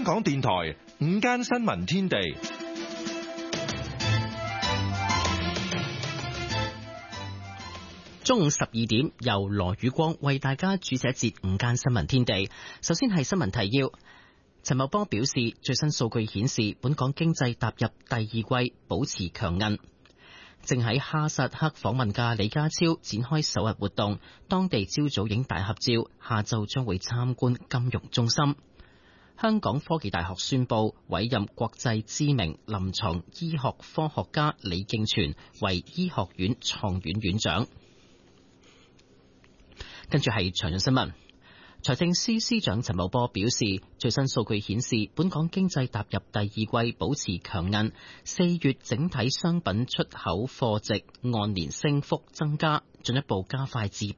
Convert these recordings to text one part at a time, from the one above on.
港電台午間新聞天地。 中午12點，由羅宇光為大家主持一節午間新聞天地。首先係新聞提要。陳茂波表示，最新數據顯示，本港經濟踏入第二季，保持強韌。正喺哈薩克訪問嘅李家超展開首日活動，當地朝早影大合照，下晝將會參觀金融中心。香港科技大學宣布委任國際知名臨床醫學科學家李敬全為醫學院創院院長。跟住係詳盡新聞。財政司司長陳茂波表示，最新數據顯示，本港經濟踏入第二季，保持強韌。4月整體商品出口貨值按年升幅增加，進一步加快至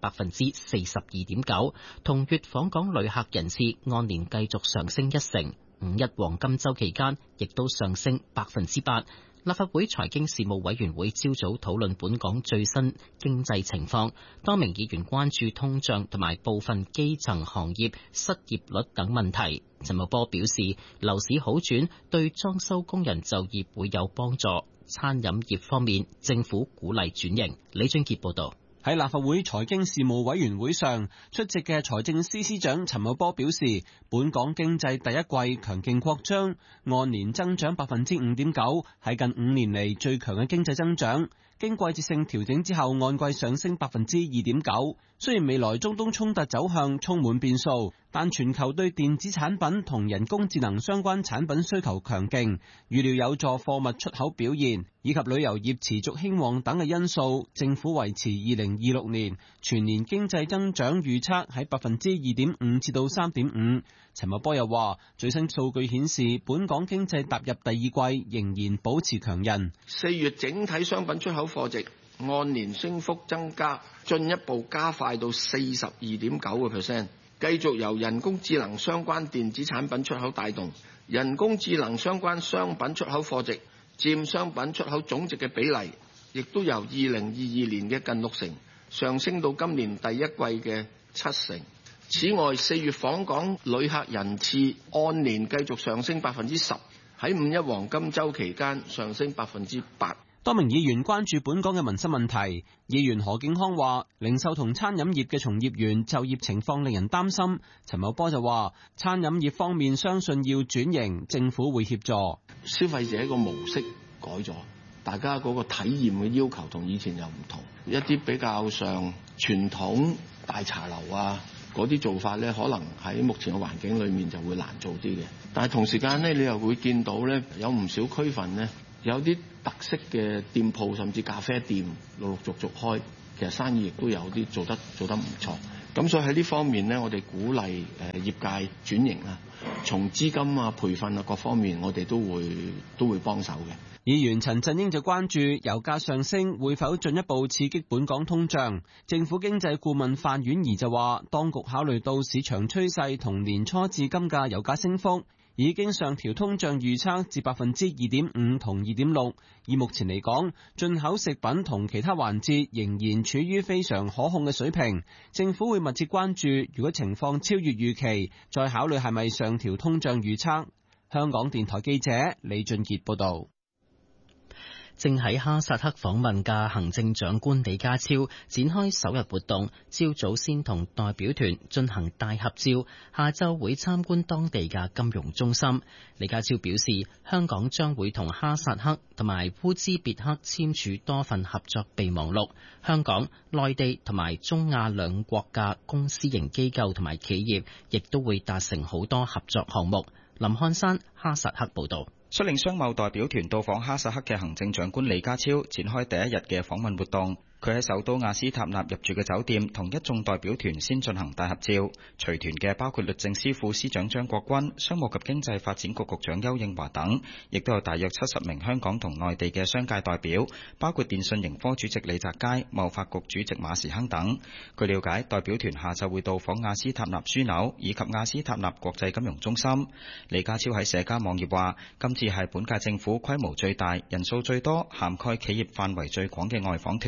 42.9%。同月訪港旅客人次按年繼續上升1成，五一黃金週期間亦都上升8%。立法會財經事務委員會朝早討論本港最新經濟情況，多名議員關注通脹同埋部分基層行業失業率等問題。陳茂波表示，樓市好轉對裝修工人就業會有幫助。餐飲業方面，政府鼓勵轉型。李俊傑報導。 喺立法會財經事務委員會上出席嘅財政司司長陳茂波表示，本港經濟第一季強勁擴張，按年增長 5.9%， 係近5年嚟最強嘅經濟增長。經季節性調整之後，按季上升 2.9%。雖然未來中東衝突走向充滿變數，但全球對電子產品同人工智能相關產品需求強勁，預料有助貨物出口表現，以及旅遊業持續興旺等嘅因素，政府維持2026年全年經濟增長預測喺 2.5% 至到 3.5%。陳茂波又話，最新數據顯示，本港經濟踏入第二季仍然保持強韌。 4月整體商品出口貨值按年升幅增加，進一步加快到 42.9%， 繼續由人工智能相關電子產品出口帶動，人工智能相關商品出口貨值佔商品出口總值嘅比例，亦都由2022年嘅近6成上升到今年第一季嘅7成。此外，4月訪港旅客人次按年繼續上升 10%， 喺五一黃金週期間上升 8%。 多名議員關注本港嘅民生問題。議員何敬康話，零售同餐飲業嘅從業員就業情況令人擔心。陳茂波就話，餐飲業方面相信要轉型，政府會協助。 消費者個模式改咗，大家嗰個體驗嘅要求同以前又唔同，一啲比較上傳統大茶樓啊嗰啲做法咧，可能喺目前嘅環境裏面就會難做啲嘅。但係同時間咧，你又會見到咧，有唔少區份咧，有啲特色嘅店鋪，甚至咖啡店陸陸續續開，其實生意亦都有啲做得唔錯。咁所以喺呢方面呢，我哋鼓勵業界轉型啦，從資金啊、培訓啊各方面，我哋都會幫手嘅。 議員陳振英就關注油價上升會否進一步刺激本港通脹。政府經濟顧問范婉儀就話，當局考慮到市場趨勢同年初至今嘅油價升幅，已經上調通脹預測至 2.5% 同 2.6%。以目前嚟講，進口食品同其他環節仍然處於非常可控嘅水平。政府會密切關注，如果情況超越預期，再考慮係咪上調通脹預測。香港電台記者李俊傑報道。 正喺哈薩克訪問嘅行政長官李家超展開首日活動，朝早先同代表團進行大合照，下晝會參觀當地嘅金融中心。李家超表示，香港將會同哈薩克同埋烏茲別克簽署多份合作備忘錄，香港、內地同埋中亞兩國嘅公私營機構同埋企業亦都會達成好多合作項目。林漢山，哈薩克報道。 率領商貿代表團到訪哈薩克嘅行政長官李家超展開第一日嘅訪問活動。佢喺首都亞斯塔納入住嘅酒店，同一眾代表團先進行大合照。隨團嘅包括律政司副司長張國軍、商務及經濟發展局局長丘應樺等，亦都有大約70名香港同內地嘅商界代表，包括電訊盈科主席李澤楷、貿發局主席馬時亨等。據了解，代表團下晝會到訪亞斯塔納樞紐以及亞斯塔納國際金融中心。李家超喺社交網頁話，今次係本屆政府規模最大、人數最多、涵蓋企業範圍最廣嘅外訪團。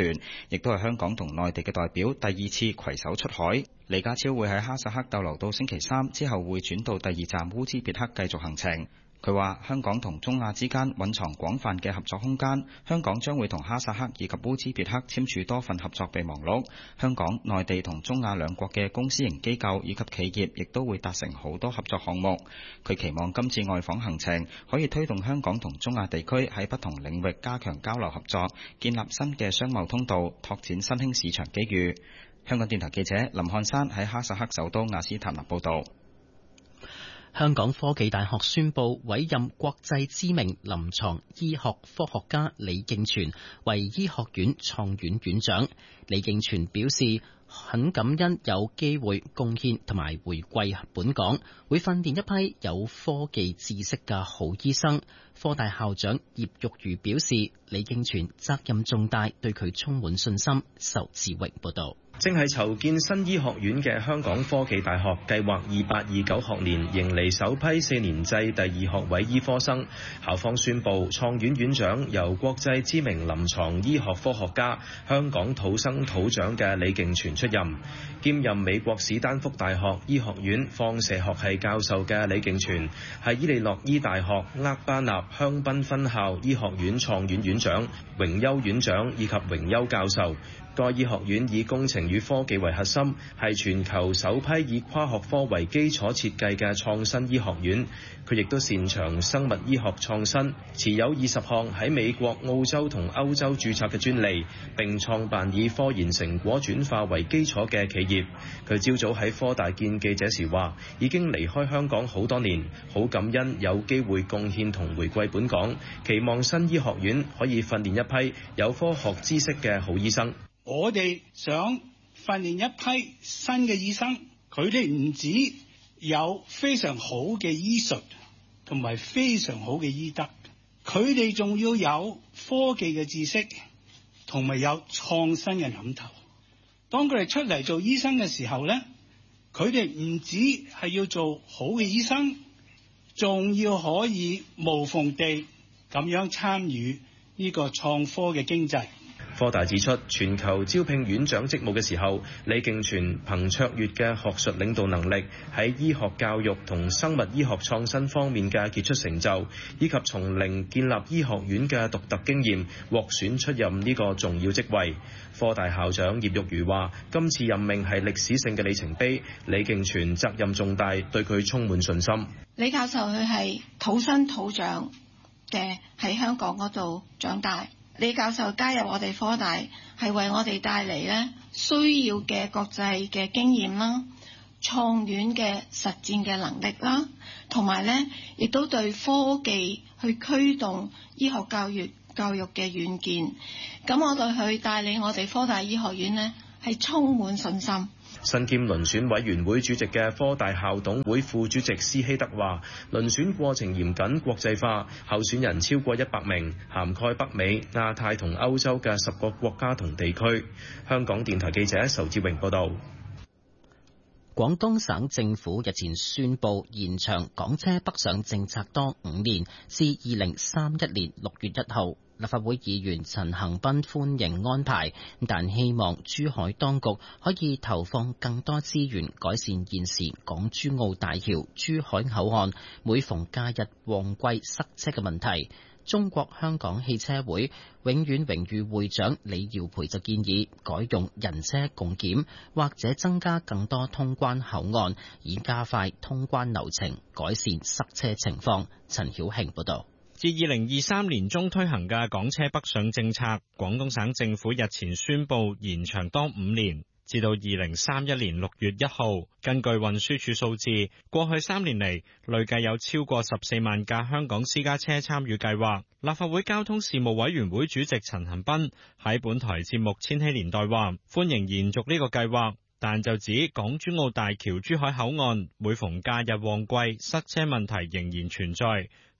亦都係香港同內地嘅代表第2次攜手出海。李家超會喺哈薩克逗留到星期3，之後會轉到第2站烏茲別克繼續行程。佢話香港同中亞之間蘊藏廣泛嘅合作空間，香港將會同哈薩克以及烏茲別克簽署多份合作備忘錄。香港、內地同中亞兩國嘅公私營機構以及企業亦都會達成好多合作項目。佢期望今次外訪行程可以推動香港同中亞地區喺不同領域加強交流合作，建立新嘅商貿通道，拓展新興市場機遇。香港電台記者林漢山喺哈薩克首都亞斯塔納報道。 香港科技大學宣布委任國際知名臨床醫學科學家李敬全為醫學院創院院長。李敬全表示很感恩有機會貢獻同埋回饋本港，會訓練一批有科技知識嘅好醫生。科大校長葉玉如表示，李敬全責任重大，對佢充滿信心。仇志榮報道。 正係籌建新醫學院嘅香港科技大學計劃28-29學年迎嚟首批4年制第2學位醫科生，校方宣布創院院長由國際知名臨床醫學科學家、香港土生土長嘅李敬全出任。兼任美國史丹福大學醫學院放射學系教授嘅李敬全係伊利諾伊大學厄巴納香檳分校醫學院創院院長、榮休院長以及榮休教授。該醫學院以工程與科技為核心，係全球首批以跨學科為基礎設計嘅創新醫學院。佢亦都擅長生物醫學創新，持有20項喺美國、澳洲同歐洲註冊嘅專利，並創辦以科研成果轉化為基礎嘅企業。佢朝早喺科大見記者時話，已經離開香港好多年，好感恩有機會貢獻同回饋本港，期望新醫學院可以訓練一批有科學知識嘅好醫生。 我哋想訓練一批新嘅醫生，佢哋唔止有非常好嘅醫術同埋非常好嘅醫德，佢哋仲要有科技嘅知識同埋有創新嘅諗頭。當佢哋出嚟做醫生嘅時候咧，佢哋唔止係要做好嘅醫生，仲要可以無縫地咁樣參與呢個創科嘅經濟。 科大指出，全球招聘院長職務嘅時候，李敬全憑卓越嘅學術領導能力，喺醫學教育同生物醫學創新方面嘅傑出成就，以及從零建立醫學院嘅獨特經驗，獲選出任呢個重要職位。科大校長葉玉如話，今次任命係歷史性嘅里程碑，李敬全責任重大，對佢充滿信心。 李教授佢係土生土長嘅，喺香港嗰度長大。李教授加入我哋科大，係為我哋帶嚟咧需要嘅國際嘅經驗啦、創院嘅實踐嘅能力啦，同埋咧亦都對科技去驅動醫學教育嘅遠見。咁我對佢帶領我哋科大醫學院咧係充滿信心。 身兼遴選委員會主席嘅科大校董會副主席施希德話，遴選過程嚴謹國際化，候選人超過100名，涵蓋北美、亞太同歐洲嘅10個國家同地區。香港電台記者仇志榮報道。 廣東省政府日前宣布延長港車北上政策多5年，至2031年6月1號。立法會議員陳恒鑌歡迎安排，但希望珠海當局可以投放更多資源改善現時港珠澳大橋珠海口岸每逢假日旺季塞車嘅問題。中國香港汽車會永遠榮譽會長李耀培就建議改用人車共檢，或者增加更多通關口岸，以加快通關流程，改善塞車情況。陳曉慶報道。 自2023年中推行嘅港車北上政策，廣東省政府日前宣布延長多5年，至到2031年6月1號。根據運輸署數字，過去3年嚟，累計有超過14萬架香港私家車參與計劃。立法會交通事務委員會主席陳恒鑌喺本台節目《千禧年代》話，歡迎延續呢個計劃，但就指港珠澳大橋珠海口岸每逢假日旺季塞車問題仍然存在，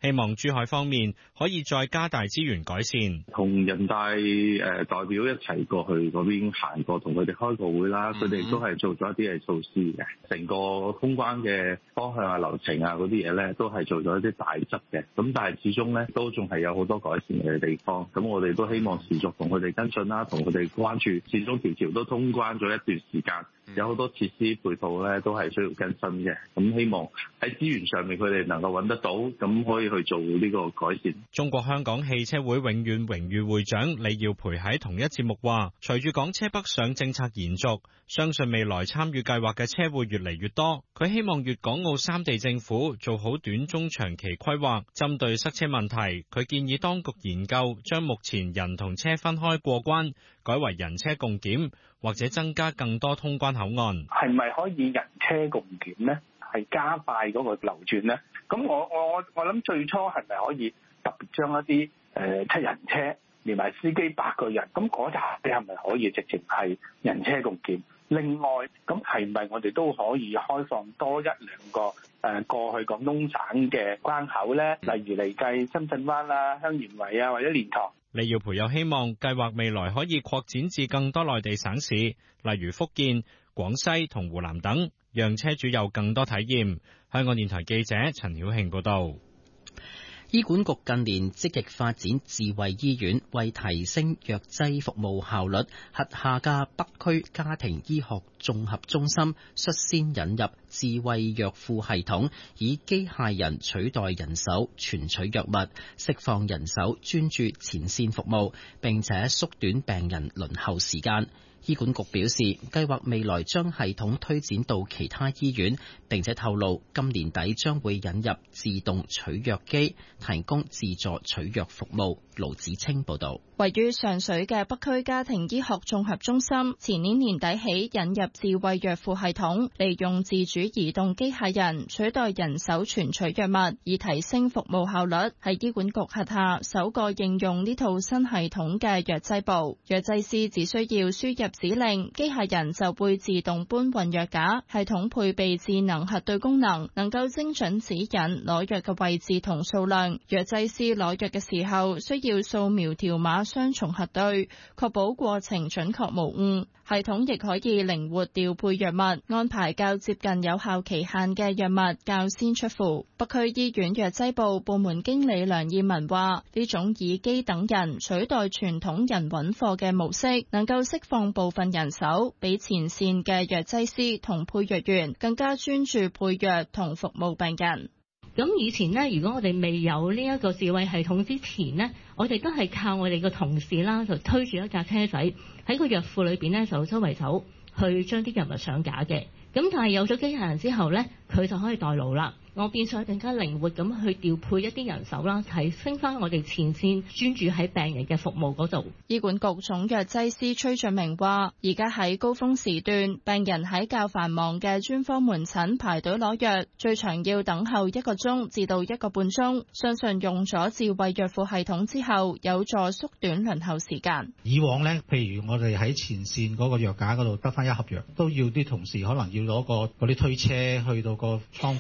希望珠海方面可以再加大資源改善。 同人大代表一齊過去嗰邊行過，同佢哋開個會啦，佢哋都係做咗一啲嘅措施嘅，成個通關嘅方向啊、流程啊嗰啲嘢咧，都係做咗一啲大執嘅。咁但係始終咧都仲係有好多改善嘅地方。咁我哋都希望持續同佢哋跟進啦，同佢哋關注。始終條橋都通關咗一段時間，有好多設施配套咧都係需要更新嘅。咁希望喺資源上面佢哋能夠揾得到，咁可以去做呢個改善。 中國香港汽車會永遠榮譽會長李耀培喺同一節目話，隨住港車北上政策延續，相信未來參與計劃嘅車會越嚟越多。佢希望粵港澳三地政府做好短中長期規劃，針對塞車問題，佢建議當局研究將目前人同車分開過關，改為人車共檢，或者增加更多通關口岸。 係咪可以人車共檢呢？係加快嗰個流轉呢？咁我諗最初係咪可以特別將一啲七人車連埋司機8個人，咁嗰扎你係咪可以直情係人車共檢？另外，咁係咪我哋都可以開放多1-2個過去廣東省嘅關口呢？例如嚟計深圳灣啊、香園圍啊或者蓮塘。 李耀培又希望計劃未來可以擴展至更多內地省市，例如福建、廣西同湖南等，讓車主有更多體驗。香港電台記者陳曉慶報道。 醫管局近年積極發展智慧醫院，為提升藥劑服務效率，轄下嘅北區家庭醫學綜合中心率先引入智慧藥庫系統，以機械人取代人手存取藥物，釋放人手專注前線服務，並且縮短病人輪候時間。醫管局表示，計劃未來將系統推展到其他醫院，並且透露今年底將會引入自動取藥機，提供自助取藥服務。盧子清報道。 位於上水嘅北區家庭醫學綜合中心，前年年底起引入智慧藥庫系統，利用自主移動機械人取代人手存取藥物，以提升服務效率。係醫管局轄下首個應用呢套新系統嘅藥劑部，藥劑師只需要輸入指令，機械人就會自動搬運藥架。系統配備智能核對功能，能夠精準指引攞藥嘅位置同數量。藥劑師攞藥嘅時候需要掃描條碼雙重核對，確保過程準確無誤。系統亦可以靈活調配藥物，安排較接近有效期限嘅藥物較先出庫。北區醫院藥劑部部門經理梁燕文話：呢種以機等人取代傳統人揾貨嘅模式，能夠釋放部分人手，俾前線嘅藥劑師同配藥員更加專注配藥同服務病人。 咁以前呢，如果我哋未有呢一個智慧系統之前呢，我哋都係靠我哋嘅同事啦，就推住一架車仔喺個藥庫裏邊呢，就周圍走去將啲藥物上架嘅。咁但係有咗機械人之後呢，佢就可以代勞啦。我變相更加靈活咁去調配一啲人手啦，提升翻我哋前線專注喺病人嘅服務嗰度。 醫管局總藥劑師崔俊明話，而家喺高峰時段，病人喺較繁忙嘅專科門診排隊攞藥，最長要等候1個鐘至到1個半鐘。相信用咗智慧藥庫系統之後，有助縮短輪候時間。 以往呢，譬如我哋喺前線嗰個藥架嗰度得翻1盒藥，都要啲同事可能要攞嗰啲推車去到個倉